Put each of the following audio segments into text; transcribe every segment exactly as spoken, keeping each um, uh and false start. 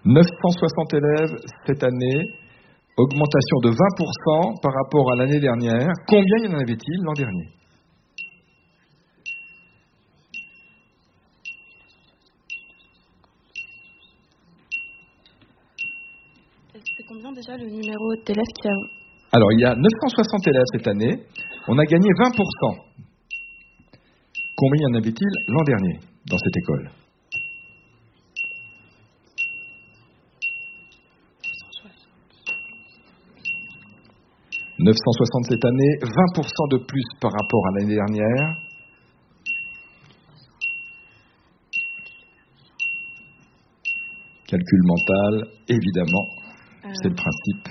neuf cent soixante élèves cette année, augmentation de vingt pour cent par rapport à l'année dernière. Combien y en avait-il l'an dernier ? C'est combien déjà le numéro d'élèves qui a... Alors, il y a neuf cent soixante élèves cette année. On a gagné vingt pour cent. Combien y en avait-il l'an dernier dans cette école ? neuf cent soixante cette année, vingt pour cent de plus par rapport à l'année dernière. Calcul mental, évidemment, euh... c'est le principe.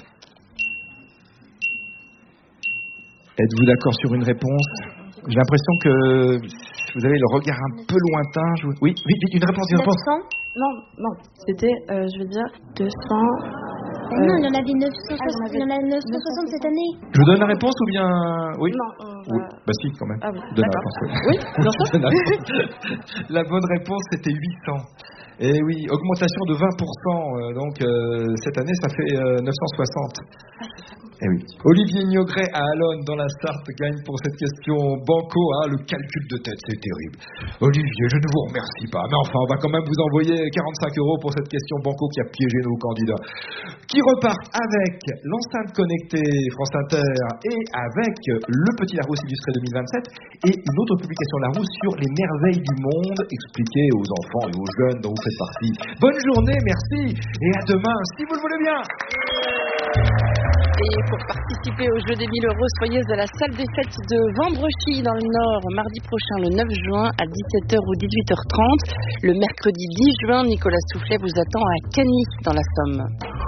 Êtes-vous d'accord sur une réponse ? J'ai l'impression que vous avez le regard un peu lointain. Je... Oui, vite, vite, une réponse, une réponse. neuf cents ? Non, non, c'était, euh, je veux dire, deux cents... Euh, non, il y en avait neuf cent soixante, ah, il y en a neuf cent soixante cette année. Je vous donne la réponse ou bien... Oui. Non, on va... oui. Bah si, quand même. Ah oui, donne d'accord. La réponse, oui. Oui, bien sûr. La bonne réponse, c'était huit cents. Et oui, augmentation de vingt pour cent. Euh, donc, euh, cette année, ça fait euh, neuf cent soixante. Et oui. Olivier Niogret à Allonne, dans la Sarthe, gagne pour cette question banco. Hein, le calcul de tête, c'est terrible. Olivier, je ne vous remercie pas. Mais enfin, on va quand même vous envoyer quarante-cinq euros pour cette question banco qui a piégé nos candidats. Qui repartent avec l'enceinte connectée France Inter et avec le Petit Larousse illustré deux mille vingt-sept et une autre publication Larousse sur les merveilles du monde expliquées aux enfants et aux jeunes dont vous faites partie. Bonne journée, merci et à demain, si vous le voulez bien. Et pour participer au jeu des mille euros, soyez à la salle des fêtes de Vendrechy dans le Nord, mardi prochain, le neuf juin, à dix-sept heures ou dix-huit heures trente. Le mercredi dix juin, Nicolas Soufflet vous attend à Cagny, dans la Somme.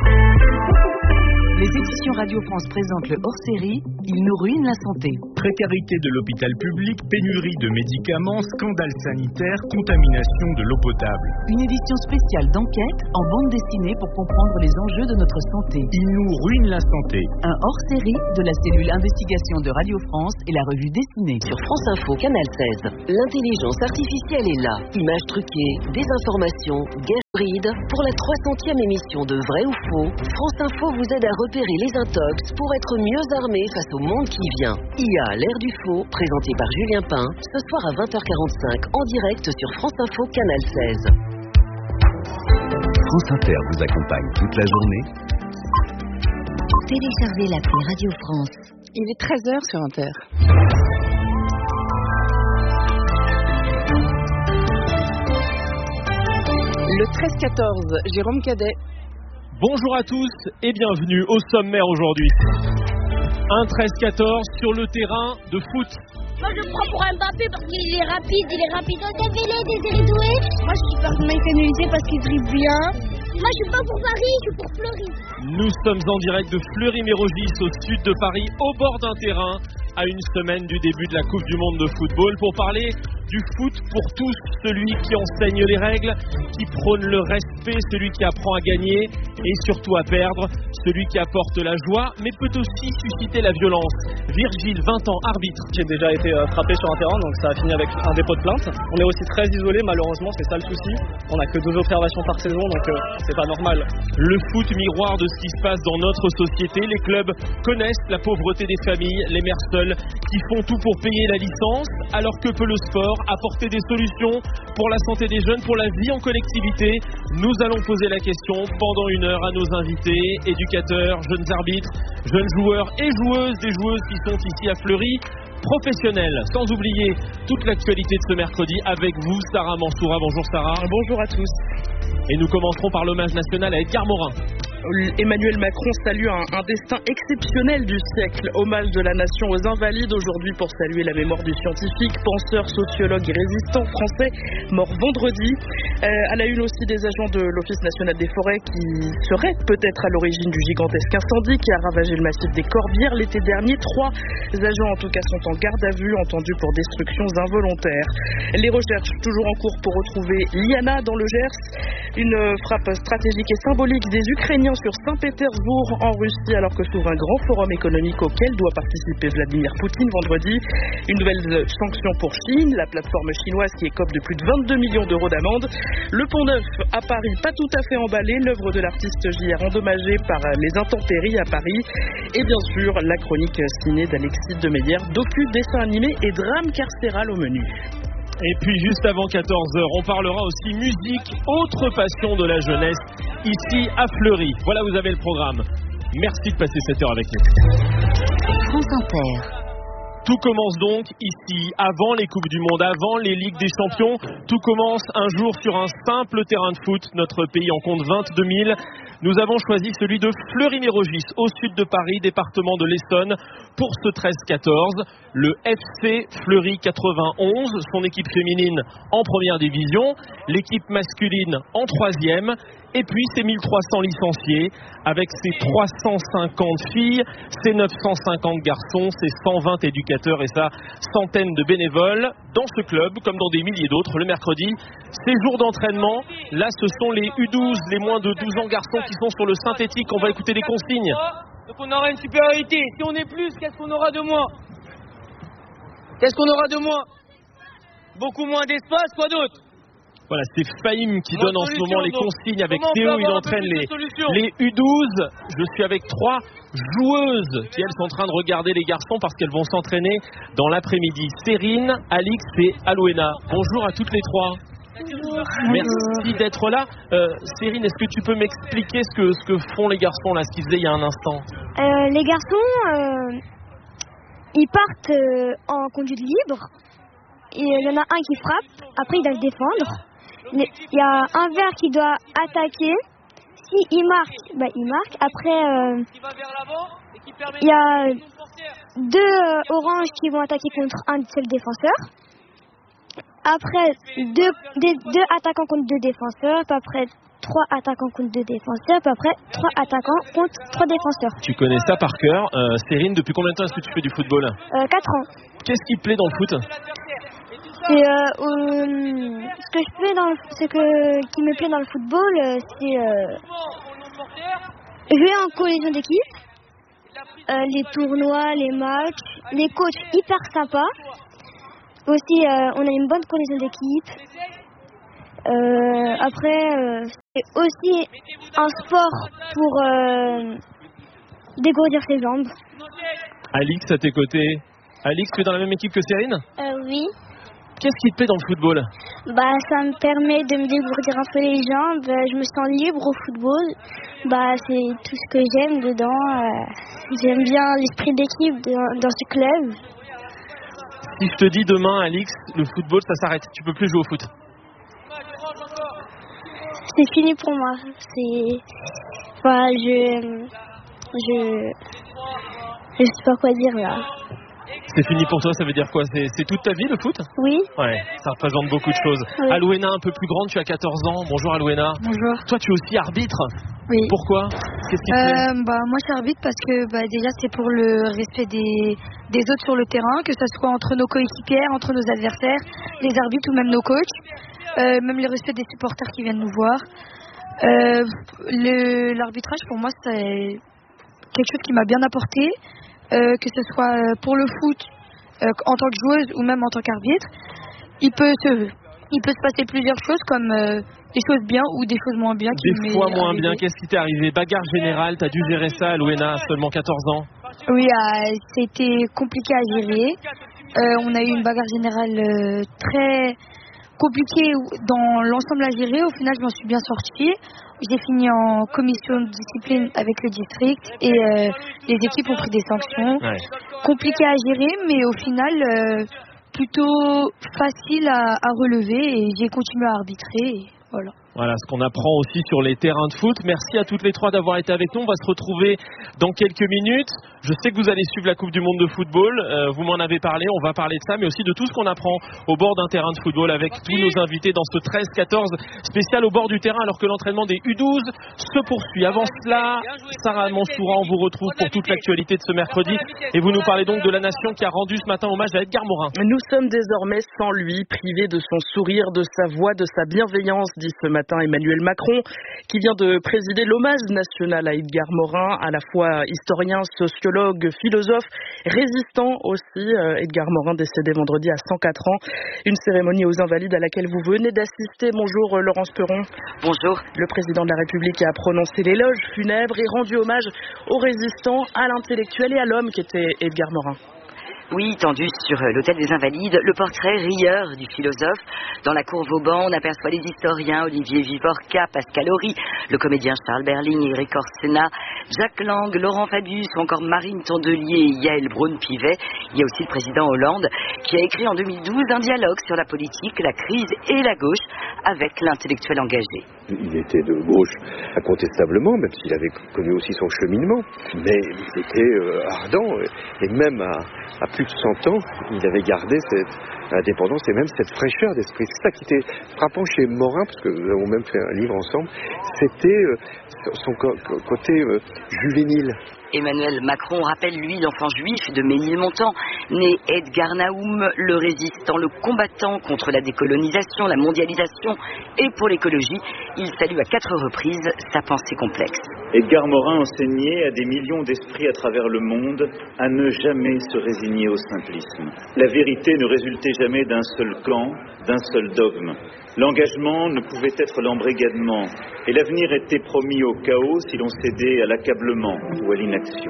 Les éditions Radio France présentent le hors-série « Il nous ruine la santé ». Précarité de l'hôpital public, pénurie de médicaments, scandale sanitaire, contamination de l'eau potable. Une édition spéciale d'enquête en bande dessinée pour comprendre les enjeux de notre santé. Il nous ruine la santé. Un hors-série de la cellule investigation de Radio France et la revue dessinée. Sur France Info, Canal seize, l'intelligence artificielle est là. Images truquées, désinformation, guerre hybride. Pour la trois centième émission de Vrai ou Faux, France Info vous aide à repérer les intox pour être mieux armé face au monde qui vient. I A, l'ère du faux, présenté par Julien Pain, ce soir à vingt heures quarante-cinq en direct sur France Info Canal seize. France Inter vous accompagne toute la journée. Téléchargez l'appli Radio France. Il est treize heures sur Inter. Le treize quatorze, Jérôme Cadet. Bonjour à tous et bienvenue au sommaire aujourd'hui. Un treize quatorze sur le terrain de foot. Moi je prends pour Mbappé parce qu'il est rapide, il est rapide. On Dembélé, Désiré Doué. Moi je suis pour Michael Olise parce qu'il dribble bien. Moi je suis pas pour Paris, je suis pour Fleury. Nous sommes en direct de Fleury-Mérogis au sud de Paris, au bord d'un terrain, à une semaine du début de la Coupe du Monde de football, pour parler du foot pour tous, celui qui enseigne les règles, qui prône le respect, celui qui apprend à gagner et surtout à perdre, celui qui apporte la joie, mais peut aussi susciter la violence. Virgile, vingt ans, arbitre. J'ai déjà été euh, frappé sur un terrain, donc ça a fini avec un dépôt de plainte. On est aussi très isolé, malheureusement, c'est ça le souci. On n'a que deux observations par saison, donc euh, c'est pas normal. Le foot miroir de ce qui se passe dans notre société. Les clubs connaissent la pauvreté des familles, les mères seules qui font tout pour payer la licence, alors que peut le sport apporter des solutions pour la santé des jeunes, pour la vie en collectivité. Nous allons poser la question pendant une heure à nos invités, éducateurs, jeunes arbitres, jeunes joueurs et joueuses, des joueuses qui sont ici à Fleury, professionnels, sans oublier toute l'actualité de ce mercredi avec vous, Sarah Mansoura. Bonjour Sarah. Bonjour à tous. Et nous commencerons par l'hommage national à Edgar Morin. Emmanuel Macron salue un, un destin exceptionnel du siècle. Hommage de la nation aux invalides aujourd'hui pour saluer la mémoire du scientifique, penseur, sociologue et résistant français mort vendredi. Euh, à la une aussi des agents de l'Office national des forêts qui seraient peut-être à l'origine du gigantesque incendie qui a ravagé le massif des Corbières l'été dernier. Trois agents en tout cas sont en garde à vue, entendus pour destructions involontaires. Les recherches toujours en cours pour retrouver Liana dans le Gers. Une frappe stratégique et symbolique des Ukrainiens sur Saint-Pétersbourg en Russie alors que s'ouvre un grand forum économique auquel doit participer Vladimir Poutine vendredi. Une nouvelle sanction pour Chine, la plateforme chinoise qui écope de plus de vingt-deux millions d'euros d'amende. Le Pont Neuf à Paris, pas tout à fait emballé, l'œuvre de l'artiste J R endommagée par les intempéries à Paris. Et bien sûr, la chronique ciné d'Alexis Demeyer, docu, dessin animé et drame carcéral au menu. Et puis juste avant quatorze heures, on parlera aussi musique, autre passion de la jeunesse, ici à Fleury. Voilà, vous avez le programme. Merci de passer cette heure avec nous. France Inter. Tout commence donc ici, avant les Coupes du Monde, avant les Ligues des Champions. Tout commence un jour sur un simple terrain de foot. Notre pays en compte vingt-deux mille. Nous avons choisi celui de Fleury-Mérogis, au sud de Paris, département de l'Essonne, pour ce treize quatorze. Le F C Fleury quatre-vingt-onze, son équipe féminine en première division, l'équipe masculine en troisième, et puis ses mille trois cents licenciés, avec ses trois cent cinquante filles, ses neuf cent cinquante garçons, ses cent vingt éducateurs et sa centaine de bénévoles. Dans ce club, comme dans des milliers d'autres, le mercredi, ces jours d'entraînement, là ce sont les U douze, les moins de douze ans garçons qui sont sur le synthétique. On va écouter les consignes. Donc on aura une supériorité. Si on est plus, qu'est-ce qu'on aura de moins? Qu'est-ce qu'on aura de moins? Beaucoup moins d'espace, quoi d'autre? Voilà, c'est Fahim qui donne en ce moment les consignes avec Théo. Il entraîne les, les U douze. Je suis avec trois joueuses qui, elles, sont en train de regarder les garçons parce qu'elles vont s'entraîner dans l'après-midi. Sérine, Alix et Alouena. Bonjour à toutes les trois. Bonjour. Merci d'être là. Euh, Sérine, est-ce que tu peux m'expliquer ce que, ce que font les garçons, là, ce qu'ils faisaient il y a un instant? euh, Les garçons, euh, ils partent euh, en conduite libre. Il y en a un qui frappe, après il doit se défendre. Il y a un vert qui doit attaquer. Si il marque, bah il marque. Après, euh, il y a deux euh, oranges qui vont attaquer contre un seul défenseur. Après, deux, des, deux attaquants contre deux défenseurs. Puis après, trois attaquants contre deux défenseurs. Puis après, trois attaquants contre trois défenseurs. Tu connais ça par cœur. Euh, Sérine, depuis combien de temps est-ce que tu fais du football? euh, Quatre ans. Qu'est-ce qui te plaît dans le foot? Et euh, euh, ce que je fais dans le, ce que qui me plaît dans le football, euh, c'est euh, jouer en cohésion d'équipe, euh, les tournois, les matchs, les coachs hyper sympas. Aussi, euh, on a une bonne cohésion d'équipe. Euh, après, euh, c'est aussi un sport pour euh, dégourdir ses jambes. Alix, à tes côtés. Alix, tu es dans la même équipe que Sérine? Euh, oui. Qu'est-ce qui te plaît dans le football? Bah, ça me permet de me dégourdir un peu les jambes. Je me sens libre au football. Bah, c'est tout ce que j'aime dedans. J'aime bien l'esprit d'équipe dans, dans ce club. Si je te dis demain, Alix, le football, ça s'arrête. Tu peux plus jouer au foot. C'est fini pour moi. C'est, voilà, je, je, je sais pas quoi dire là. C'est fini pour toi, ça veut dire quoi? C'est, c'est toute ta vie le foot? Oui. Ouais, ça représente beaucoup de choses. Oui. Alouena, un peu plus grande, tu as quatorze ans. Bonjour Alouena. Bonjour. Toi, tu es aussi arbitre? Oui. Pourquoi? Qu'est-ce qui te euh, plaît? bah, Moi, je suis arbitre parce que bah, déjà, c'est pour le respect des, des autres sur le terrain, que ce soit entre nos coéquipières, entre nos adversaires, les arbitres ou même nos coachs. Euh, même le respect des supporters qui viennent nous voir. Euh, le, l'arbitrage, pour moi, c'est quelque chose qui m'a bien apporté. Euh, que ce soit pour le foot euh, en tant que joueuse ou même en tant qu'arbitre, il peut se, il peut se passer plusieurs choses comme euh, des choses bien ou des choses moins bien. Qui des fois moins arrivé. bien, qu'est-ce qui t'est arrivé? Bagarre générale, t'as dû gérer ça, Alouena, à seulement quatorze ans? Oui, euh, c'était compliqué à gérer. Euh, on a eu une bagarre générale euh, très compliquée dans l'ensemble à gérer. Au final, je m'en suis bien sortie. J'ai fini en commission de discipline avec le district et euh, les équipes ont pris des sanctions. Ouais. Compliqué à gérer, mais au final, euh, plutôt facile à, à relever et j'ai continué à arbitrer. Et voilà. Voilà ce qu'on apprend aussi sur les terrains de foot. Merci à toutes les trois d'avoir été avec nous. On va se retrouver dans quelques minutes. Je sais que vous allez suivre la Coupe du Monde de football. Euh, vous m'en avez parlé. On va parler de ça, mais aussi de tout ce qu'on apprend au bord d'un terrain de football avec tous nos invités dans ce treize quatorze spécial au bord du terrain alors que l'entraînement des U douze se poursuit. Avant cela, Sarah Mansoura, on vous retrouve pour toute l'actualité de ce mercredi. Et vous nous parlez donc de la nation qui a rendu ce matin hommage à Edgar Morin. Nous sommes désormais sans lui, privés de son sourire, de sa voix, de sa bienveillance, dit ce matin matin Emmanuel Macron, qui vient de présider l'hommage national à Edgar Morin, à la fois historien, sociologue, philosophe, résistant aussi. Edgar Morin décédé vendredi à cent quatre ans. Une cérémonie aux Invalides à laquelle vous venez d'assister. Bonjour Laurence Perron. Bonjour. Le président de la République a prononcé l'éloge funèbre et rendu hommage aux résistants, à l'intellectuel et à l'homme qui était Edgar Morin. Oui, tendu sur l'hôtel des Invalides, le portrait rieur du philosophe. Dans la cour Vauban, on aperçoit les historiens Olivier Vivorca, Pascal Horry, le comédien Charles Berling, Éric Orsena, Jacques Lang, Laurent Fabius ou encore Marine Tondelier et Yael Braun-Pivet. Il y a aussi le président Hollande qui a écrit en deux mille douze un dialogue sur la politique, la crise et la gauche avec l'intellectuel engagé. Il était de gauche incontestablement, même s'il avait connu aussi son cheminement, mais il était euh, ardent et même à, à plus de cent ans, il avait gardé cette indépendance et même cette fraîcheur d'esprit. C'est ça qui était frappant chez Morin, parce que nous avons même fait un livre ensemble, c'était euh, son co- côté euh, juvénile. Emmanuel Macron rappelle, lui, l'enfant juif de Ménilmontant, né Edgar Naoum, le résistant, le combattant contre la décolonisation, la mondialisation et pour l'écologie. Il salue à quatre reprises sa pensée complexe. Edgar Morin enseignait à des millions d'esprits à travers le monde à ne jamais se résigner au simplisme. La vérité ne résultait jamais d'un seul camp, d'un seul dogme. L'engagement ne pouvait être l'embrigadement et l'avenir était promis au chaos si l'on cédait à l'accablement ou à l'inaction.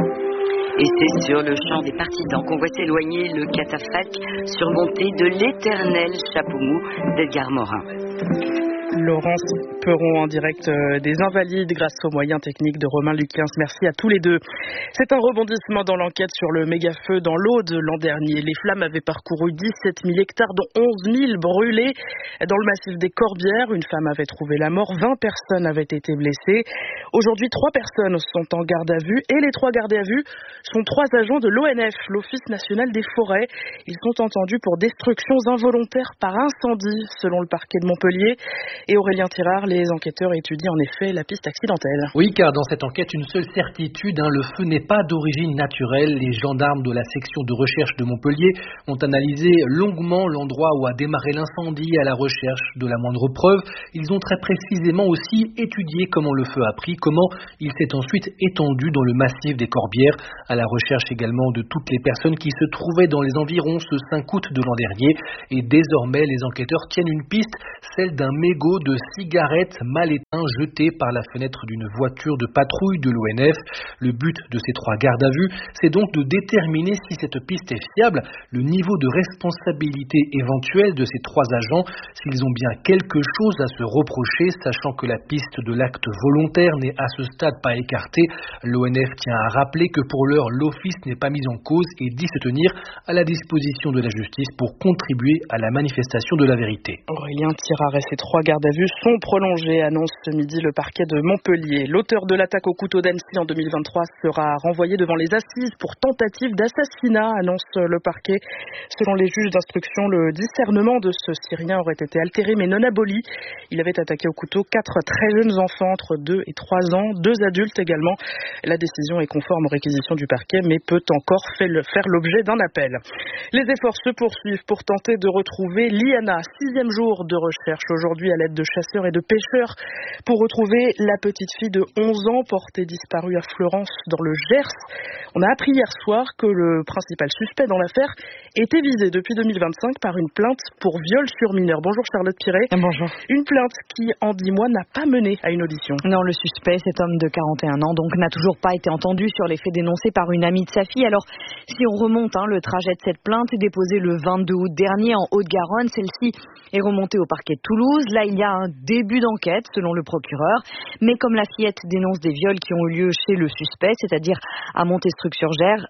Et c'est sur le champ des partisans qu'on voit s'éloigner le catafalque surmonté de l'éternel chapeau mou d'Edgar Morin. Laurence Perron en direct des Invalides grâce aux moyens techniques de Romain Luquins. Merci à tous les deux. C'est un rebondissement dans l'enquête sur le méga-feu dans l'Aude l'an dernier. Les flammes avaient parcouru dix-sept mille hectares, dont onze mille brûlés. Dans le massif des Corbières, une femme avait trouvé la mort, vingt personnes avaient été blessées. Aujourd'hui, trois personnes sont en garde à vue et les trois gardés à vue sont trois agents de l'O N F, l'Office national des forêts. Ils sont entendus pour destructions involontaires par incendie, selon le parquet de Montpellier. Et Aurélien Tirard, les enquêteurs étudient en effet la piste accidentelle. Oui, car dans cette enquête, une seule certitude, hein, le feu n'est pas d'origine naturelle. Les gendarmes de la section de recherche de Montpellier ont analysé longuement l'endroit où a démarré l'incendie à la recherche de la moindre preuve. Ils ont très précisément aussi étudié comment le feu a pris, comment il s'est ensuite étendu dans le massif des Corbières, à la recherche également de toutes les personnes qui se trouvaient dans les environs ce cinq août de l'an dernier. Et désormais, les enquêteurs tiennent une piste, celle d'un mégot de cigarettes mal éteint jeté par la fenêtre d'une voiture de patrouille de l'O N F. Le but de ces trois gardes à vue, c'est donc de déterminer si cette piste est fiable, le niveau de responsabilité éventuel de ces trois agents, s'ils ont bien quelque chose à se reprocher, sachant que la piste de l'acte volontaire n'est à ce stade pas écartée. L'O N F tient à rappeler que pour l'heure, l'office n'est pas mis en cause et dit se tenir à la disposition de la justice pour contribuer à la manifestation de la vérité. Aurélien Tirard et ses trois gardes à vue sont prolongés, annonce ce midi le parquet de Montpellier. L'auteur de l'attaque au couteau d'Annecy en deux mille vingt-trois sera renvoyé devant les assises pour tentative d'assassinat, annonce le parquet. Selon les juges d'instruction, le discernement de ce Syrien aurait été altéré mais non aboli. Il avait attaqué au couteau quatre très jeunes enfants entre deux et trois ans, deux adultes également. La décision est conforme aux réquisitions du parquet mais peut encore faire l'objet d'un appel. Les efforts se poursuivent pour tenter de retrouver Liana, sixième jour de recherche aujourd'hui à l'aide de chasseurs et de pêcheurs pour retrouver la petite fille de onze ans portée disparue à Fleurance dans le Gers. On a appris hier soir que le principal suspect dans l'affaire était visé depuis deux mille vingt-cinq par une plainte pour viol sur mineur. Bonjour Charlotte Piret. Bonjour. Une plainte qui en dix mois n'a pas mené à une audition. Non, le suspect, cet homme de quarante et un ans, donc n'a toujours pas été entendu sur les faits dénoncés par une amie de sa fille. Alors, si on remonte, hein, le trajet de cette plainte est déposé le vingt-deux août dernier en Haute-Garonne. Celle-ci est remontée au parquet de Toulouse. Là, il y a un début d'enquête, selon le procureur. Mais comme la fillette dénonce des viols qui ont eu lieu chez le suspect, c'est-à-dire à Montestruc-sur-Gers,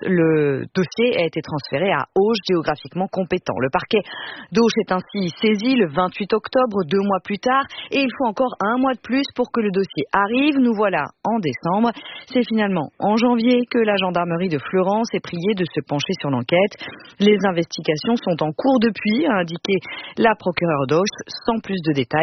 le dossier a été transféré à Auge, géographiquement compétent. Le parquet d'Auge est ainsi saisi le vingt-huit octobre, deux mois plus tard, et il faut encore un mois de plus pour que le dossier arrive. Nous voilà en décembre. C'est finalement en janvier que la gendarmerie de Fleurance est priée de se pencher sur l'enquête. Les investigations sont en cours depuis, a indiqué la procureure d'Auge, sans plus de détails.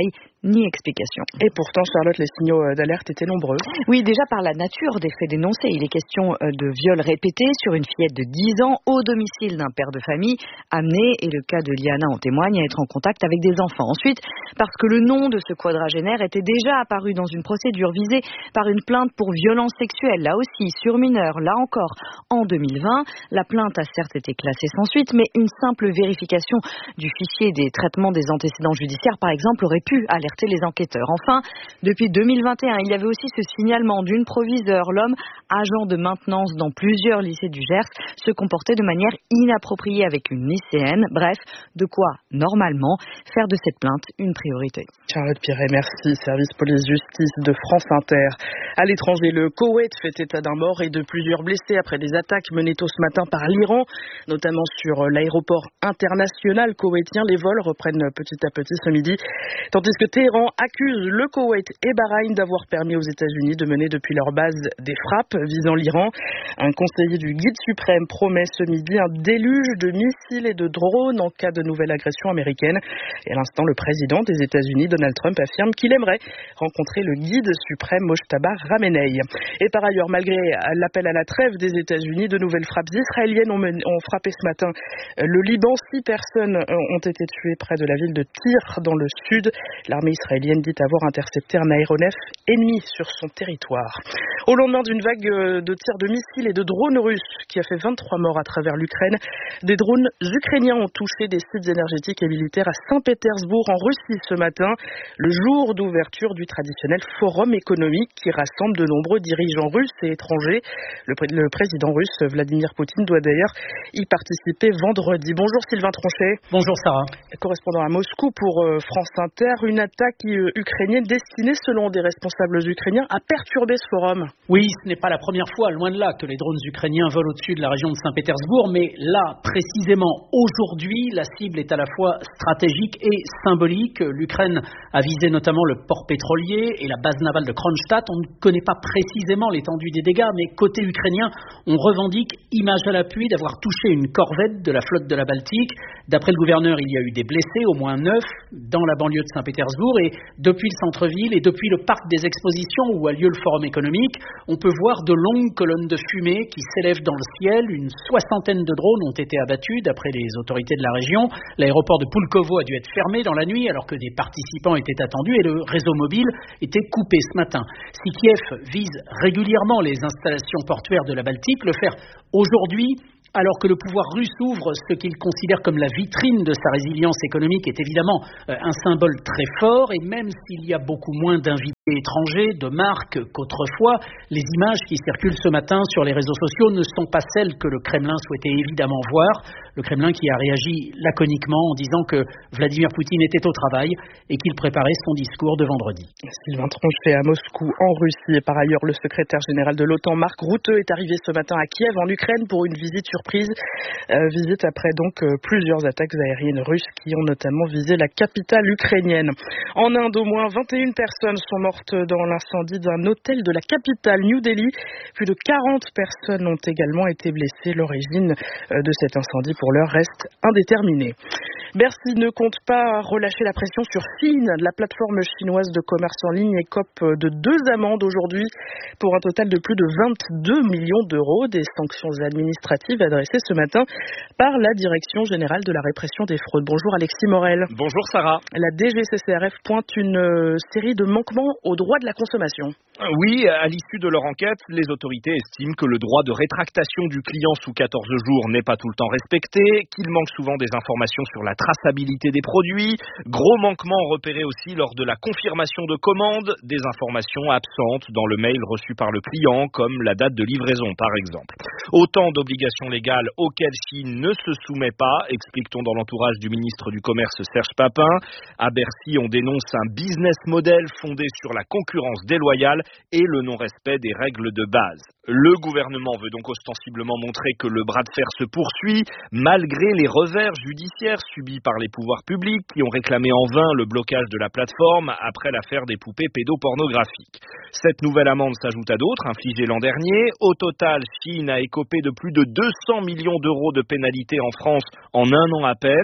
ni explication. Et pourtant, Charlotte, les signaux d'alerte étaient nombreux. Oui, déjà par la nature des faits dénoncés. Il est question de viol répété sur une fillette de dix ans au domicile d'un père de famille amené, et le cas de Liana en témoigne, à être en contact avec des enfants. Ensuite, parce que le nom de ce quadragénaire était déjà apparu dans une procédure visée par une plainte pour violence sexuelle, là aussi sur mineur, là encore en deux mille vingt. La plainte a certes été classée sans suite, mais une simple vérification du fichier des traitements des antécédents judiciaires, par exemple, aurait pu alerter les enquêteurs. Enfin, depuis deux mille vingt et un, il y avait aussi ce signalement d'une proviseure. L'homme, agent de maintenance dans plusieurs lycées du Gers, se comportait de manière inappropriée avec une lycéenne. Bref, de quoi, normalement, faire de cette plainte une priorité. Charlotte Piret, merci. Service police-justice de France Inter. À l'étranger, le Koweït fait état d'un mort et de plusieurs blessés après des attaques menées tôt ce matin par l'Iran, notamment sur l'aéroport international koweïtien. Les vols reprennent petit à petit ce midi, tandis que Téhéran accuse le Koweït et Bahreïn d'avoir permis aux États-Unis de mener depuis leur base des frappes visant l'Iran. Un conseiller du guide suprême promet ce midi un déluge de missiles et de drones en cas de nouvelle agression américaine. Et à l'instant, le président des États-Unis, Donald Trump, affirme qu'il aimerait rencontrer le guide suprême Mojtaba Ramenei. Et par ailleurs, malgré l'appel à la trêve des États-Unis, de nouvelles frappes israéliennes ont, mené, ont frappé ce matin le Liban. Six personnes ont été tuées près de la ville de Tyr, dans le sud. L'armée israélienne dit avoir intercepté un aéronef ennemi sur son territoire. Au lendemain d'une vague de tirs de missiles et de drones russes qui a fait vingt-trois morts à travers l'Ukraine, des drones ukrainiens ont touché des sites énergétiques et militaires à Saint-Pétersbourg, en Russie, ce matin, le jour d'ouverture du traditionnel forum économique qui rassemble de nombreux dirigeants russes et étrangers. Le, pr- le président russe Vladimir Poutine doit d'ailleurs y participer vendredi. Bonjour Sylvain Tronchet. Bonjour Sarah. Correspondant à Moscou pour euh, France Inter, une attaque euh, ukrainienne destinée, selon des responsables ukrainiens, à perturber ce forum. Oui, ce n'est pas la première fois, loin de là, que les drones ukrainiens volent au-dessus de la région de Saint-Pétersbourg, mais là, précisément, aujourd'hui, la cible est à la fois stratégique et symbolique. L'Ukraine a visé notamment le port pétrolier et la base navale de Kronstadt. On ne connaît pas précisément l'étendue des dégâts, mais côté ukrainien, on revendique, image à l'appui, d'avoir touché une corvette de la flotte de la Baltique. D'après le gouverneur, il y a eu des blessés, au moins neuf, dans la banlieue de Saint-Pétersbourg. Et depuis le centre-ville et depuis le parc des expositions où a lieu le forum économique, on peut voir de longues colonnes de fumée qui s'élèvent dans le ciel. Une soixantaine de drones ont été abattus, d'après les autorités de la région. L'aéroport de Pulkovo a dû être fermé dans la nuit alors que des participants étaient attendus et le réseau mobile était coupé ce matin. Si Kiev vise régulièrement les installations portuaires de la Baltique, le faire aujourd'hui, alors que le pouvoir russe ouvre ce qu'il considère comme la vitrine de sa résilience économique, est évidemment un symbole très fort. Et même s'il y a beaucoup moins d'invités étrangers, de marques qu'autrefois, les images qui circulent ce matin sur les réseaux sociaux ne sont pas celles que le Kremlin souhaitait évidemment voir. Le Kremlin qui a réagi laconiquement en disant que Vladimir Poutine était au travail et qu'il préparait son discours de vendredi. Sylvain Tronchet à Moscou, en Russie. Et par ailleurs, le secrétaire général de l'OTAN, Marc Rutte, est arrivé ce matin à Kiev, en Ukraine, pour une visite surprise. Euh, visite après donc euh, plusieurs attaques aériennes russes qui ont notamment visé la capitale ukrainienne. En Inde, au moins vingt et une personnes sont mortes dans l'incendie d'un hôtel de la capitale, New Delhi. Plus de quarante personnes ont également été blessées. L'origine euh, de cet incendie, pour l'heure, reste indéterminée. Bercy ne compte pas relâcher la pression sur Shein. La plateforme chinoise de commerce en ligne écope de deux amendes aujourd'hui pour un total de plus de vingt-deux millions d'euros. Des sanctions administratives adressées ce matin par la Direction générale de la répression des fraudes. Bonjour Alexis Morel. Bonjour Sarah. La D G C C R F pointe une série de manquements aux droits de la consommation. Oui, à l'issue de leur enquête, les autorités estiment que le droit de rétractation du client sous quatorze jours n'est pas tout le temps respecté, qu'il manque souvent des informations sur la traçabilité des produits, gros manquements repérés aussi lors de la confirmation de commande, des informations absentes dans le mail reçu par le client, comme la date de livraison par exemple. Autant d'obligations légales auxquelles Shein ne se soumet pas, explique-t-on dans l'entourage du ministre du Commerce Serge Papin. À Bercy, on dénonce un business model fondé sur la concurrence déloyale et le non-respect des règles de base. Le gouvernement veut donc ostensiblement montrer que le bras de fer se poursuit, malgré les revers judiciaires subis par les pouvoirs publics qui ont réclamé en vain le blocage de la plateforme après l'affaire des poupées pédopornographiques. Cette nouvelle amende s'ajoute à d'autres infligées l'an dernier. Au total, Shein a écopé de plus de deux cents millions d'euros de pénalités en France en un an à peine.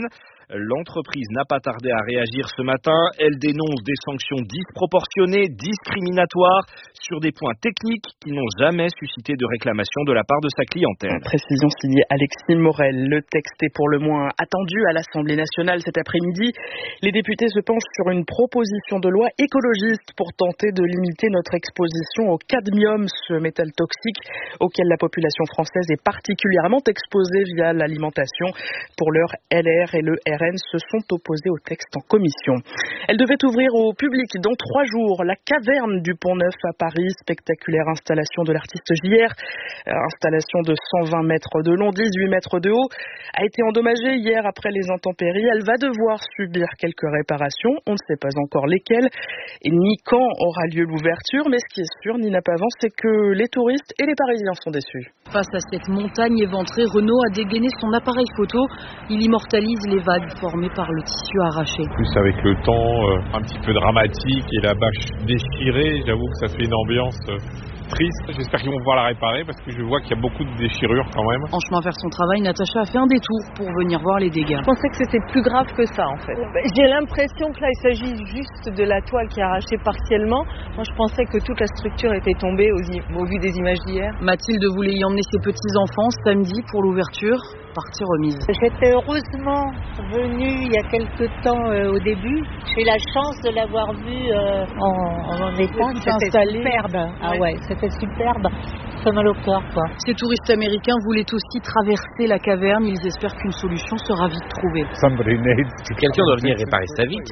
L'entreprise n'a pas tardé à réagir ce matin. Elle dénonce des sanctions disproportionnées, discriminatoires, sur des points techniques qui n'ont jamais suscité de réclamation de la part de sa clientèle. Précision signée Alexis Morel. Le texte est pour le moins attendu à l'Assemblée nationale cet après-midi. Les députés se penchent sur une proposition de loi écologiste pour tenter de limiter notre exposition au cadmium, ce métal toxique auquel la population française est particulièrement exposée via l'alimentation. Pour l'heure, L R et le R N se sont opposés au texte en commission. Elle devait ouvrir au public dans trois jours la caverne du Pont-Neuf à Paris, spectaculaire installation de l'artiste J R, installation de cent vingt mètres de long, dix-huit mètres de haut, a été endommagée hier après les intempéries. Elle va devoir subir quelques réparations, on ne sait pas encore lesquelles, et ni quand aura lieu l'ouverture, mais ce qui est sûr, Nina Pavant, c'est que les touristes et les Parisiens sont déçus. Face à cette montagne éventrée, Renault a dégainé son appareil photo. Il immortalise les vagues formées par le tissu arraché. Plus avec le temps euh, un petit peu dramatique et la bâche déchirée, j'avoue que ça fait une ambiance euh, triste. J'espère qu'ils vont pouvoir la réparer parce que je vois qu'il y a beaucoup de déchirures quand même. En chemin vers son travail, Natacha a fait un détour pour venir voir les dégâts. Je pensais que c'était plus grave que ça en fait. J'ai l'impression que là il s'agit juste de la toile qui est arrachée partiellement. Moi je pensais que toute la structure était tombée au, au vu des images d'hier. Mathilde voulait y emmener ses petits-enfants samedi pour l'ouverture. Partie remise. J'étais heureusement venue il y a quelque temps euh, au début. J'ai la chance de l'avoir vu euh, en, en état. C'était superbe. Ah ouais, ouais c'était superbe. Ça mal au cœur, quoi. Ces touristes américains voulaient aussi traverser la caverne. Ils espèrent qu'une solution sera vite trouvée. Quelqu'un doit venir réparer ça vite.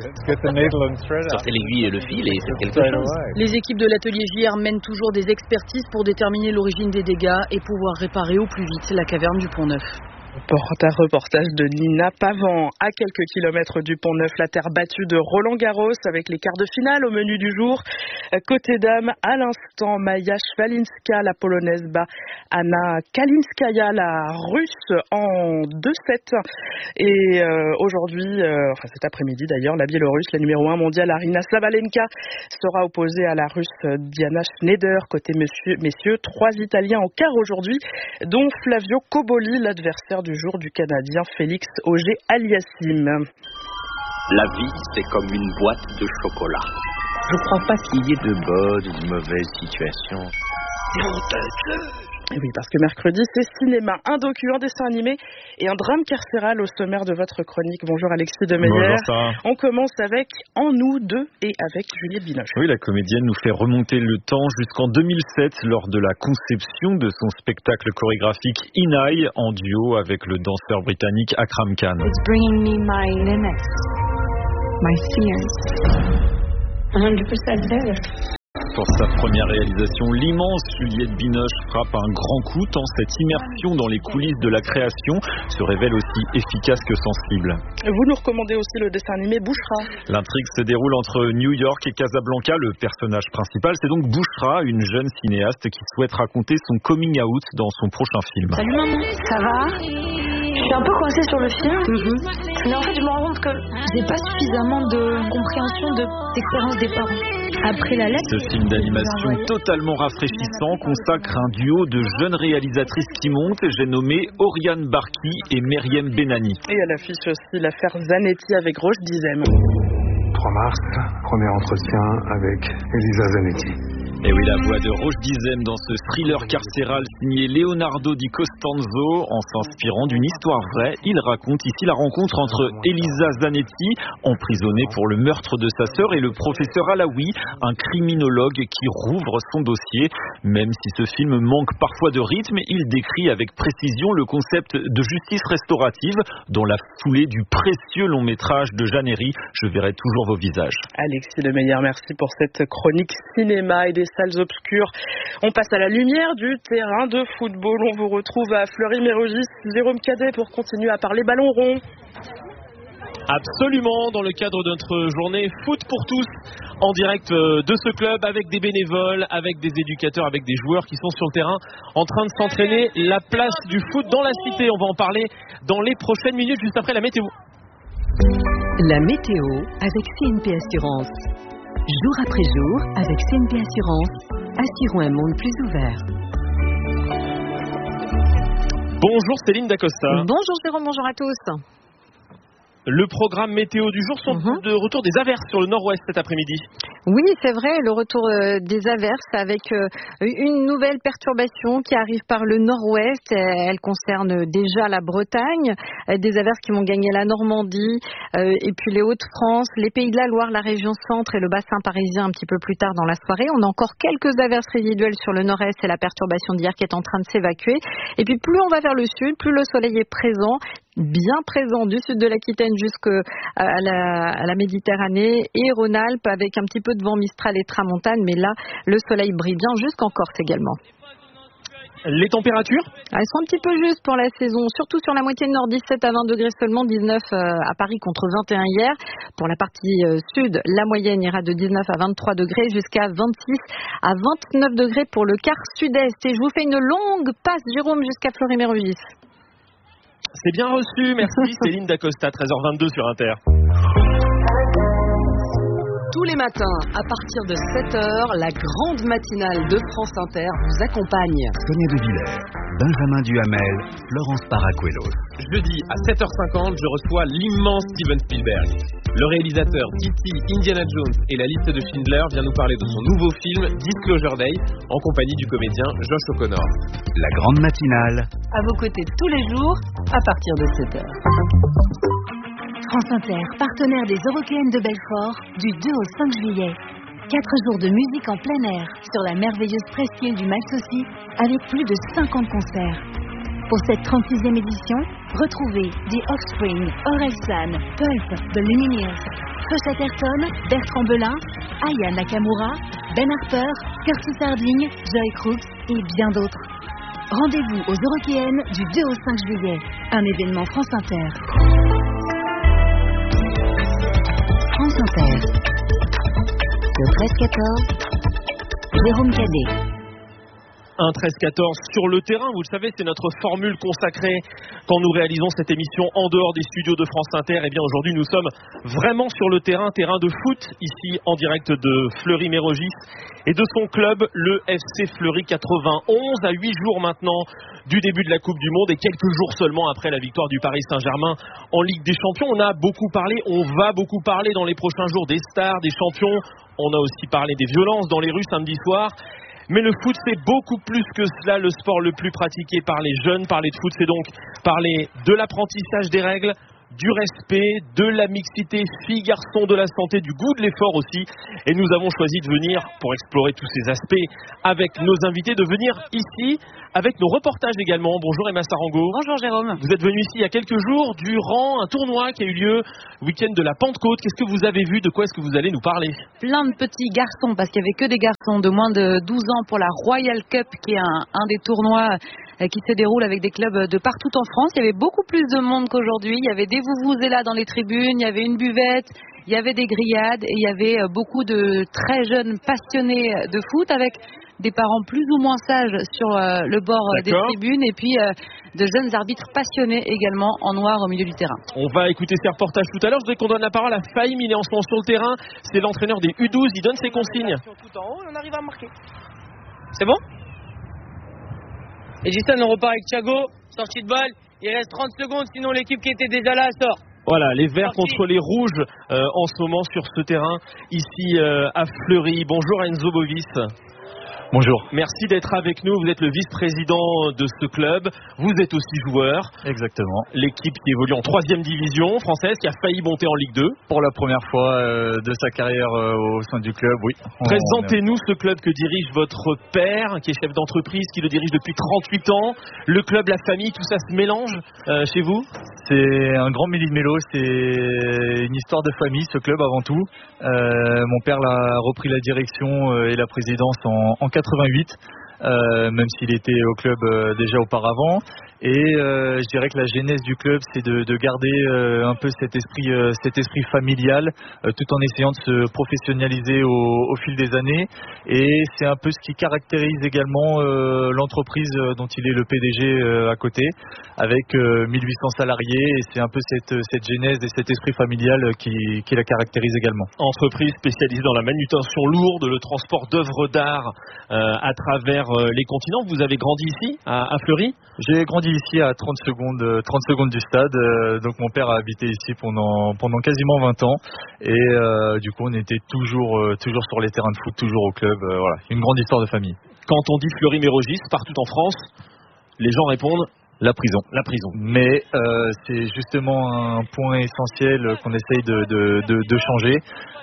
Sortez l'aiguille et le fil et c'est quelque chose. Les équipes de l'atelier J R mènent toujours des expertises pour déterminer l'origine des dégâts et pouvoir réparer au plus vite la caverne du Pont-Neuf. Un reportage de Nina Pavant. À quelques kilomètres du Pont-Neuf, la terre battue de Roland-Garros avec les quarts de finale au menu du jour. Côté dames, à l'instant, Maya Shvalinska, la polonaise, bat Anna Kalinskaya, la russe, en deux sept. Et euh, aujourd'hui, euh, enfin cet après-midi d'ailleurs, la biélorusse, la numéro un mondiale, Arina Sabalenka, sera opposée à la russe Diana Schneider. Côté monsieur, messieurs, trois Italiens en quart aujourd'hui, dont Flavio Coboli, l'adversaire du jour du Canadien Félix Auger-Aliassime. La vie, c'est comme une boîte de chocolat. Je crois pas qu'il y ait de bonnes ou de mauvaises situations. Oui, parce que mercredi, c'est cinéma, un docu, un dessin animé et un drame carcéral au sommaire de votre chronique. Bonjour Alexis Demeyer. Bonjour Sarah. On commence avec En nous deux et avec Juliette Binoche. Oui, la comédienne nous fait remonter le temps jusqu'en deux mille sept lors de la conception de son spectacle chorégraphique Inai en duo avec le danseur britannique Akram Khan. It's bringing me my limits, my fears. one hundred percent there. Pour sa première réalisation, l'immense Juliette Binoche frappe un grand coup tant cette immersion dans les coulisses de la création se révèle aussi efficace que sensible. Vous nous recommandez aussi le dessin animé Bouchra. L'intrigue se déroule entre New York et Casablanca. Le personnage principal, c'est donc Bouchra, une jeune cinéaste qui souhaite raconter son coming out dans son prochain film. Salut maman, ça va? Je suis un peu coincée sur le film, mm-hmm. mais en fait je me rends compte que j'ai pas suffisamment de compréhension de l'expérience des parents. Après la lettre, ce film d'animation totalement rafraîchissant consacre un duo de jeunes réalisatrices qui montent. J'ai nommé Oriane Barki et Meriem Benani. Et à l'affiche aussi l'affaire Zanetti avec Roche Dizem. trois mars, premier entretien avec Elisa Zanetti. Et oui, la voix de Roche Dizem dans ce thriller carcéral signé Leonardo Di Costanzo. En s'inspirant d'une histoire vraie, il raconte ici la rencontre entre Elisa Zanetti, emprisonnée pour le meurtre de sa sœur, et le professeur Alaoui, un criminologue qui rouvre son dossier. Même si ce film manque parfois de rythme, il décrit avec précision le concept de justice restaurative dans la foulée du précieux long métrage de Jeanne Herry. Je verrai toujours vos visages. Alexis Demeyer, merci pour cette chronique cinéma et des salles obscures. On passe à la lumière du terrain de football. On vous retrouve à Fleury-Mérogis, Jérôme Cadet, pour continuer à parler ballon rond. Absolument, dans le cadre de notre journée Foot pour tous, en direct de ce club, avec des bénévoles, avec des éducateurs, avec des joueurs qui sont sur le terrain en train de s'entraîner. La place du foot dans la cité, on va en parler dans les prochaines minutes, juste après la météo. La météo avec C N P Assurance. Jour après jour, avec C N P Assurance, assurons un monde plus ouvert. Bonjour Céline Dacosta. Bonjour Jérôme, bonjour à tous. Le programme météo du jour sont mm-hmm. de retour des averses sur le nord-ouest cet après-midi. Oui, c'est vrai, le retour euh, des averses avec euh, une nouvelle perturbation qui arrive par le nord-ouest. Elle concerne déjà la Bretagne, euh, des averses qui vont gagner la Normandie euh, et puis les Hauts-de-France, les Pays de la Loire, la région centre et le bassin parisien un petit peu plus tard dans la soirée. On a encore quelques averses résiduelles sur le nord-est et la perturbation d'hier qui est en train de s'évacuer. Et puis plus on va vers le sud, plus le soleil est présent, bien présent du sud de l'Aquitaine jusqu'à la, à la Méditerranée et Rhône-Alpes avec un petit peu de vent mistral et tramontane, mais là, le soleil brille bien jusqu'en Corse également. Les températures ? Elles sont un petit peu justes pour la saison, surtout sur la moitié nord, dix-sept à vingt degrés seulement, dix-neuf à Paris contre vingt et un hier. Pour la partie sud, la moyenne ira de dix-neuf à vingt-trois degrés jusqu'à vingt-six à vingt-neuf degrés pour le quart sud-est. Et je vous fais une longue passe, Jérôme, jusqu'à Fleury-Mérogis. C'est bien reçu, merci Céline Dacosta, treize heures vingt-deux sur Inter. Tous les matins, à partir de sept heures, la grande matinale de France Inter vous accompagne. Sonia De Villers, Benjamin Duhamel, Florence Paracuelos. Jeudi à sept heures cinquante, je reçois l'immense Steven Spielberg. Le réalisateur d'E T, Indiana Jones et la liste de Schindler vient nous parler de son nouveau film Disclosure Day en compagnie du comédien Josh O'Connor. La grande matinale. À vos côtés tous les jours, à partir de sept heures. France Inter, partenaire des Eurockéennes de Belfort, du deux au cinq juillet. Quatre jours de musique en plein air sur la merveilleuse presqu'île du Malsaucy avec plus de cinquante concerts. Pour cette trente-sixième édition, retrouvez The Offspring, Orelsan, Pulp, The Lumineers, Josh Atherton, Bertrand Belin, Aya Nakamura, Ben Harper, Curtis Harding, Joy Crooks et bien d'autres. Rendez-vous aux Eurockéennes du deux au cinq juillet. Un événement France Inter. France Inter. Le treize quatorze, Jérôme Cadet. Un treize quatorze sur le terrain, vous le savez, c'est notre formule consacrée quand nous réalisons cette émission en dehors des studios de France Inter. Et bien aujourd'hui, nous sommes vraiment sur le terrain, terrain de foot, ici en direct de Fleury-Mérogis et de son club, le F C Fleury quatre-vingt-onze, à huit jours maintenant du début de la Coupe du Monde et quelques jours seulement après la victoire du Paris Saint-Germain en Ligue des Champions. On a beaucoup parlé, on va beaucoup parler dans les prochains jours des stars, des champions. On a aussi parlé des violences dans les rues samedi soir. Mais le foot, c'est beaucoup plus que cela, le sport le plus pratiqué par les jeunes. Parler de foot, c'est donc parler de l'apprentissage des règles, du respect, de la mixité filles-garçons, de la santé, du goût de l'effort aussi. Et nous avons choisi de venir, pour explorer tous ces aspects, avec nos invités, de venir ici, avec nos reportages également. Bonjour Emma Sarango. Bonjour Jérôme. Vous êtes venu ici il y a quelques jours durant un tournoi qui a eu lieu le week-end de la Pentecôte. Qu'est-ce que vous avez vu? De quoi est-ce que vous allez nous parler? Plein de petits garçons, parce qu'il n'y avait que des garçons de moins de douze ans pour la Royal Cup, qui est un, un des tournois qui se déroule avec des clubs de partout en France. Il y avait beaucoup plus de monde qu'aujourd'hui. Il y avait des vuvuzelas dans les tribunes, il y avait une buvette, il y avait des grillades et il y avait beaucoup de très jeunes passionnés de foot avec des parents plus ou moins sages sur le bord D'accord. des tribunes et puis de jeunes arbitres passionnés également en noir au milieu du terrain. On va écouter ces reportages tout à l'heure. Je voudrais qu'on donne la parole à Fahim. Il est en ce moment sur le terrain. C'est l'entraîneur des U douze. Il donne ses consignes. Tout en haut, on arrive à marquer. C'est bon? Edison, on repart avec Thiago, sortie de balle, il reste trente secondes, sinon l'équipe qui était déjà là sort. Voilà, les verts contre les rouges euh, en ce moment sur ce terrain, ici euh, à Fleury. Bonjour Enzo Bovis. Bonjour. Merci d'être avec nous. Vous êtes le vice-président de ce club. Vous êtes aussi joueur. Exactement. L'équipe qui évolue en troisième division française, qui a failli monter en Ligue deux. Pour la première fois euh, de sa carrière euh, au sein du club, oui. Présentez-nous ce club que dirige votre père, qui est chef d'entreprise, qui le dirige depuis trente-huit ans. Le club, la famille, tout ça se mélange euh, chez vous? C'est un grand méli-mélo, c'est une histoire de famille, ce club avant tout. Euh, mon père a repris la direction euh, et la présidence en, en quatre-vingt-huit, euh, même s'il était au club euh, déjà auparavant. Et euh, je dirais que la genèse du club, c'est de, de garder euh, un peu cet esprit, euh, cet esprit familial, euh, tout en essayant de se professionnaliser au, au fil des années. Et c'est un peu ce qui caractérise également euh, l'entreprise dont il est le P D G euh, à côté, avec euh, mille huit cents salariés. Et c'est un peu cette, cette genèse et cet esprit familial qui, qui la caractérise également. Entreprise spécialisée dans la manutention lourde, le transport d'œuvres d'art euh, à travers euh, les continents. Vous avez grandi ici, à, à Fleury? J'ai grandi grandi ici à trente secondes, trente secondes du stade. Euh, donc mon père a habité ici pendant pendant quasiment vingt ans et euh, du coup on était toujours euh, toujours sur les terrains de foot, toujours au club. Euh, voilà, une grande histoire de famille. Quand on dit Fleury-Mérogis partout en France, les gens répondent la prison. La prison. Mais euh, c'est justement un point essentiel qu'on essaye de, de, de, de changer.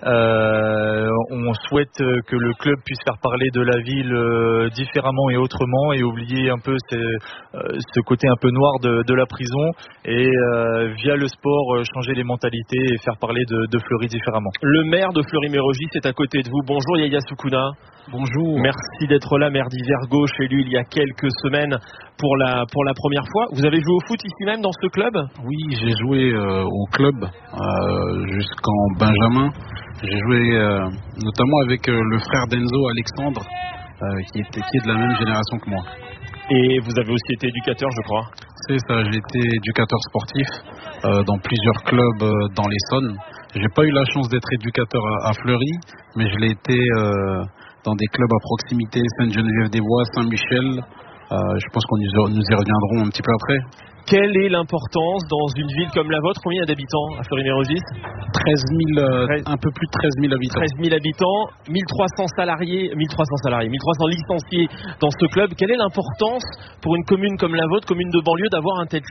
Euh, on souhaite que le club puisse faire parler de la ville euh, différemment et autrement et oublier un peu ce, euh, ce côté un peu noir de, de la prison et euh, via le sport euh, changer les mentalités et faire parler de, de Fleury différemment. Le maire de Fleury-Mérogis est à côté de vous. Bonjour Yaya Soukouna. Bonjour. Merci d'être là, maire d'Hiver Gauche, élu il y a quelques semaines pour la, pour la première fois. Vous avez joué au foot ici même dans ce club ? Oui, j'ai joué euh, au club euh, jusqu'en Benjamin. J'ai joué euh, notamment avec euh, le frère d'Enzo, Alexandre, euh, qui, était, qui est de la même génération que moi. Et vous avez aussi été éducateur, je crois ? C'est ça, j'ai été éducateur sportif euh, dans plusieurs clubs euh, dans l'Essonne. J'ai pas eu la chance d'être éducateur à, à Fleury, mais je l'ai été euh, dans des clubs à proximité, Sainte-Geneviève-des-Bois, Saint-Michel. Euh, je pense qu'on nous, nous y reviendrons un petit peu après. Quelle est l'importance dans une ville comme la vôtre ? Combien il y a d'habitants à Fleury-Mérogis ? treize mille, euh, un peu plus de treize mille habitants. treize mille habitants, mille trois cents salariés, mille trois cents salariés, mille trois cents licenciés dans ce club. Quelle est l'importance pour une commune comme la vôtre, commune de banlieue, d'avoir un tel club ?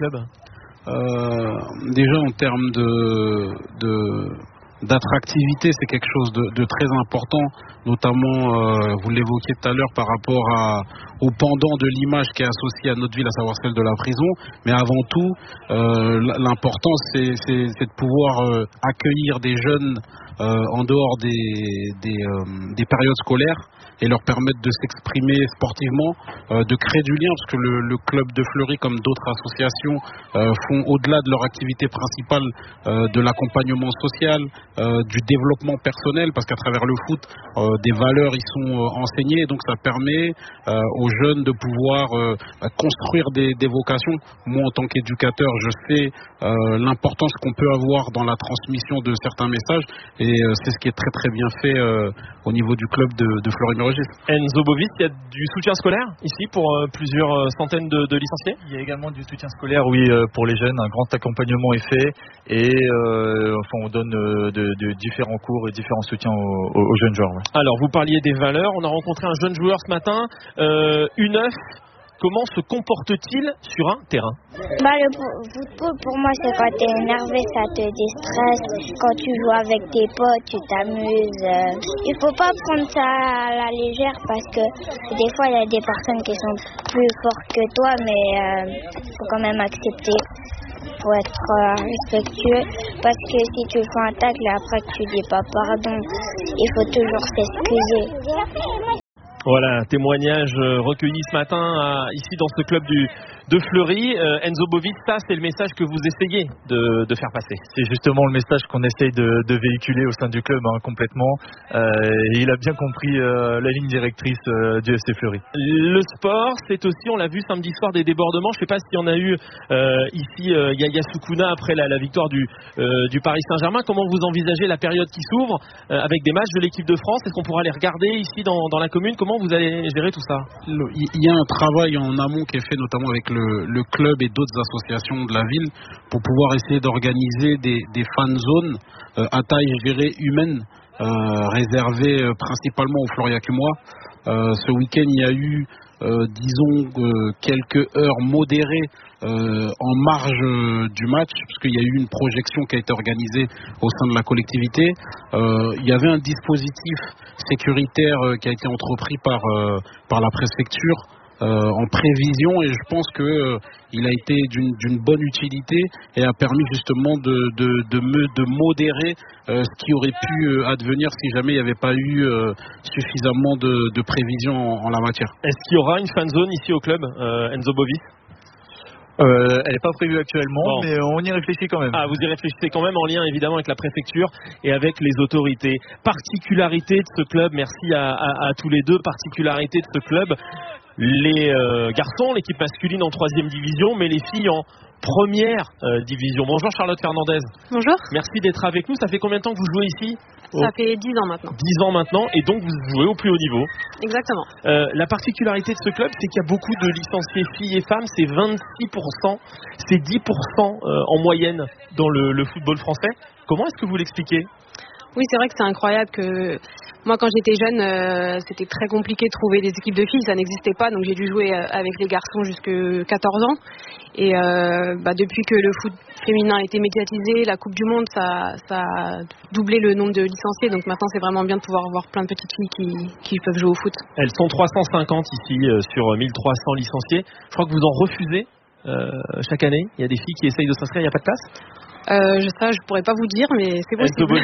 euh, Déjà en termes de, de d'attractivité, c'est quelque chose de, de très important, notamment, euh, vous l'évoquiez tout à l'heure, par rapport à, au pendant de l'image qui est associée à notre ville, à savoir celle de la prison. Mais avant tout, euh, l'important, c'est, c'est, c'est de pouvoir euh, accueillir des jeunes euh, en dehors des, des, euh, des périodes scolaires et leur permettre de s'exprimer sportivement, euh, de créer du lien, parce que le, le club de Fleury, comme d'autres associations, euh, font au-delà de leur activité principale euh, de l'accompagnement social, euh, du développement personnel, parce qu'à travers le foot, euh, des valeurs y sont euh, enseignées, et donc ça permet euh, aux jeunes de pouvoir euh, construire des, des vocations. Moi, en tant qu'éducateur, je sais euh, l'importance qu'on peut avoir dans la transmission de certains messages, et euh, c'est ce qui est très très bien fait euh, au niveau du club de, de Fleury-Mérogis. Enzo Bovis, il y a du soutien scolaire ici pour euh, plusieurs euh, centaines de, de licenciés ? Il y a également du soutien scolaire, oui, euh, pour les jeunes. Un grand accompagnement est fait et euh, enfin, on donne euh, de, de différents cours et différents soutiens aux, aux, aux jeunes joueurs. Ouais. Alors, vous parliez des valeurs. On a rencontré un jeune joueur ce matin, euh, U neuf. Comment se comporte-t-il sur un terrain ? Bah, le football, pour moi, c'est quand tu es énervé, ça te déstresse. Quand tu joues avec tes potes, tu t'amuses. Il faut pas prendre ça à la légère parce que des fois, il y a des personnes qui sont plus fortes que toi, mais il euh, faut quand même accepter. Il faut être euh, respectueux parce que si tu fais un tacle et après que tu dis pas pardon, il faut toujours s'excuser. Voilà, témoignage recueilli ce matin à, ici dans ce club du, de Fleury. Euh, Enzo Bovis, ça c'est le message que vous essayez de, de faire passer. C'est justement le message qu'on essaye de, de véhiculer au sein du club hein, complètement. Euh, et il a bien compris euh, la ligne directrice euh, du F C Fleury. Le sport, c'est aussi, on l'a vu samedi soir, des débordements. Je ne sais pas s'il y en a eu euh, ici, euh, Yaya Soukouna, après la, la victoire du, euh, du Paris Saint-Germain. Comment vous envisagez la période qui s'ouvre euh, avec des matchs de l'équipe de France ? Est-ce qu'on pourra les regarder ici dans, dans la commune ? Comment vous allez gérer tout ça ? Il y a un travail en amont qui est fait notamment avec le, le club et d'autres associations de la ville pour pouvoir essayer d'organiser des, des fan zones euh, à taille, je dirais, humaine, euh, réservées euh, principalement aux Floriacumois. Euh, ce week-end, il y a eu, euh, disons, euh, quelques heures modérées euh, en marge euh, du match, parce qu'il y a eu une projection qui a été organisée au sein de la collectivité. Euh, il y avait un dispositif sécuritaire euh, qui a été entrepris par, euh, par la préfecture euh, en prévision, et je pense que euh, il a été d'une, d'une bonne utilité et a permis justement de, de, de, me, de modérer euh, ce qui aurait pu euh, advenir si jamais il n'y avait pas eu euh, suffisamment de, de prévisions en, en la matière. Est-ce qu'il y aura une fan zone ici au club, euh, Enzo Bovis ? Euh, elle n'est pas prévue actuellement, bon. mais on y réfléchit quand même. Ah, vous y réfléchissez quand même en lien évidemment avec la préfecture et avec les autorités. Particularité de ce club, merci à, à, à tous les deux, particularité de ce club, les euh, garçons, l'équipe masculine en troisième division, mais les filles en première euh, division. Bonjour Charlotte Fernandez. Bonjour. Merci d'être avec nous. Ça fait combien de temps que vous jouez ici ? Ça oh. fait dix ans maintenant. dix ans maintenant, et donc vous jouez au plus haut niveau. Exactement. Euh, la particularité de ce club, c'est qu'il y a beaucoup de licenciés filles et femmes, c'est vingt-six pour cent, c'est dix pour cent euh, en moyenne dans le, le football français. Comment est-ce que vous l'expliquez ? Oui, c'est vrai que c'est incroyable que moi, quand j'étais jeune, euh, c'était très compliqué de trouver des équipes de filles, ça n'existait pas, donc j'ai dû jouer avec les garçons jusqu'à quatorze ans. Et euh, bah, depuis que le foot féminin a été médiatisé, la Coupe du Monde, ça, ça a doublé le nombre de licenciés, donc maintenant c'est vraiment bien de pouvoir voir plein de petites filles qui, qui peuvent jouer au foot. Elles sont trois cent cinquante ici euh, sur mille trois cents licenciés. Je crois que vous en refusez euh, chaque année. Il y a des filles qui essayent de s'inscrire, il n'y a pas de place ? Euh, ça, je pourrais pas vous dire, mais c'est possible.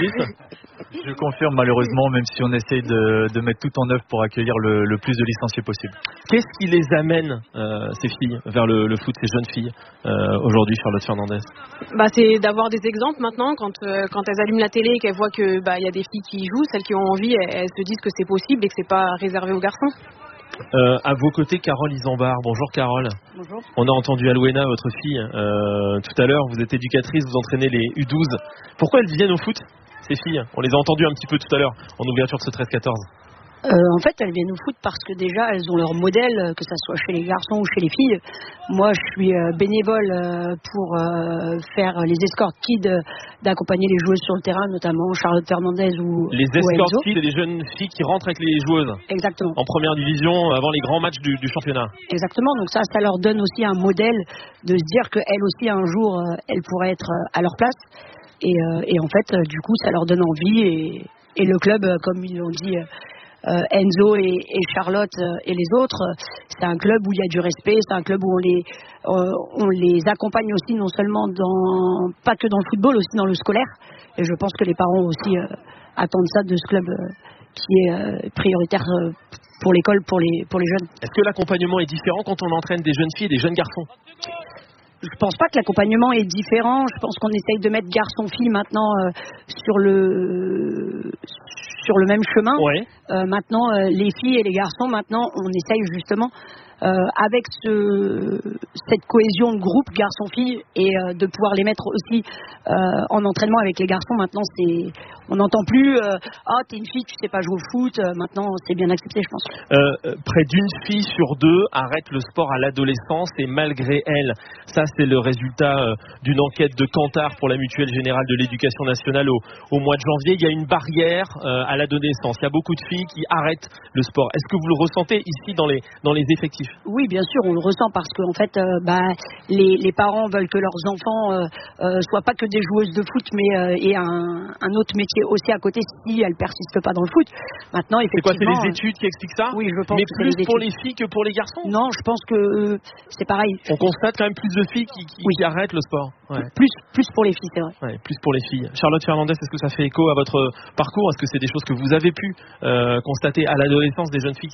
Je confirme, malheureusement, même si on essaye de, de mettre tout en œuvre pour accueillir le, le plus de licenciés possible. Qu'est-ce qui les amène, euh, ces filles, vers le, le foot, ces jeunes filles, euh, aujourd'hui, Charlotte Fernandez ? Bah, c'est d'avoir des exemples maintenant, quand, euh, quand elles allument la télé et qu'elles voient qu'il bah, y a des filles qui jouent, celles qui ont envie, elles, elles se disent que c'est possible et que c'est pas réservé aux garçons. Euh, à vos côtés, Carole Isambard. Bonjour Carole. Bonjour. On a entendu Alouena, votre fille, euh, tout à l'heure. Vous êtes éducatrice, vous entraînez les U douze. Pourquoi elles viennent au foot, ces filles ? On les a entendues un petit peu tout à l'heure en ouverture de ce treize quatorze. Euh, en fait, elles viennent au foot parce que déjà, elles ont leur modèle, que ce soit chez les garçons ou chez les filles. Moi, je suis euh, bénévole euh, pour euh, faire les escort kids, euh, d'accompagner les joueuses sur le terrain, notamment Charlotte Fernandez ou Les escort kids, c'est les jeunes filles qui rentrent avec les joueuses. Exactement. En première division, avant les grands matchs du, du championnat. Exactement. Donc ça, ça leur donne aussi un modèle de se dire qu'elles aussi, un jour, euh, elles pourraient être à leur place. Et, euh, et en fait, euh, du coup, ça leur donne envie. Et, et le club, euh, comme ils l'ont dit... Euh, Euh, Enzo et, et Charlotte euh, et les autres, euh, c'est un club où il y a du respect, c'est un club où on les, euh, on les accompagne aussi non seulement dans, pas que dans le football, aussi dans le scolaire. Et je pense que les parents aussi euh, attendent ça de ce club euh, qui est euh, prioritaire euh, pour l'école, pour les, pour les jeunes. Est-ce que l'accompagnement est différent quand on entraîne des jeunes filles et des jeunes garçons ? Je pense pas que l'accompagnement est différent. Je pense qu'on essaye de mettre garçon-fille maintenant euh, sur le sur le même chemin. Ouais. Euh, maintenant, euh, les filles et les garçons, maintenant, on essaye justement euh, avec ce, cette cohésion de groupe garçons-filles et euh, de pouvoir les mettre aussi euh, en entraînement avec les garçons. Maintenant, c'est, on n'entend plus euh, ah oh, t'es une fille, tu sais pas jouer au foot. Euh, maintenant, c'est bien accepté, je pense. Euh, près d'une fille sur deux arrête le sport à l'adolescence et malgré elle, ça c'est le résultat euh, d'une enquête de Kantar pour la Mutuelle Générale de l'Éducation Nationale au, au mois de janvier. Il y a une barrière euh, à l'adolescence. Il y a beaucoup de filles qui arrêtent le sport. Est-ce que vous le ressentez ici dans les dans les effectifs ? Oui, bien sûr, on le ressent parce qu'en fait, euh, bah, les, les parents veulent que leurs enfants euh, euh, soient pas que des joueuses de foot, mais euh, aient un, un autre métier aussi à côté si elles persistent pas dans le foot. Maintenant, effectivement. C'est quoi, c'est les études qui expliquent ça ? Oui, je pense. Mais que plus c'est les pour études. les filles que pour les garçons ? Non, je pense que euh, c'est pareil. On constate quand même plus de filles qui, qui, oui. qui arrêtent le sport. Ouais. Plus, plus pour les filles, c'est vrai. Ouais, plus pour les filles. Charlotte Fernandez, est-ce que ça fait écho à votre parcours ? Est-ce que c'est des choses que vous avez pu euh, constater à l'adolescence, des jeunes filles